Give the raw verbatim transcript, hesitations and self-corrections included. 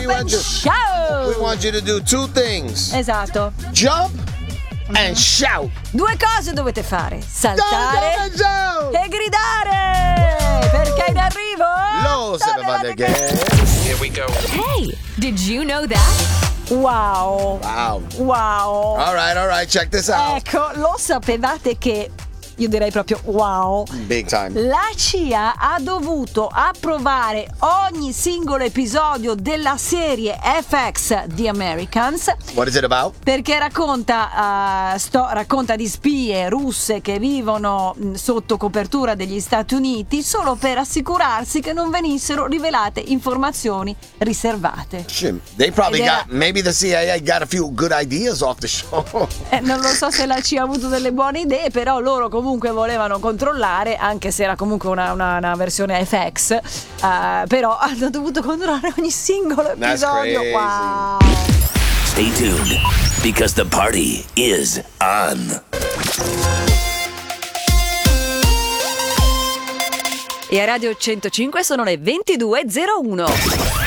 you want and to, shout. we want you to do two things. Esatto. Jump and shout. Due cose dovete fare: saltare Don't go and shout. e gridare, perché in arrivo Lo sapevate che... Here we go. Hey, did you know that? Wow. Wow. Wow. All right, all right, check this out. Ecco, lo sapevate che, io direi proprio wow, Big time. la C I A ha dovuto approvare ogni singolo episodio della serie F X The Americans, What is it about? perché racconta, uh, sto, racconta di spie russe che vivono mh, sotto copertura degli Stati Uniti solo per assicurarsi che non venissero rivelate informazioni riservate. Shit, they probably Ed era- got, maybe the C I A got a few good ideas off the show. Eh, non lo so se la C I A ha avuto delle buone idee, però loro comunque volevano controllare, anche se era comunque una, una, una versione F X, eh, però hanno dovuto controllare ogni singolo That's episodio. crazy. Wow. Stay tuned, because the party is on. E a Radio centocinque sono le ventidue e zero uno.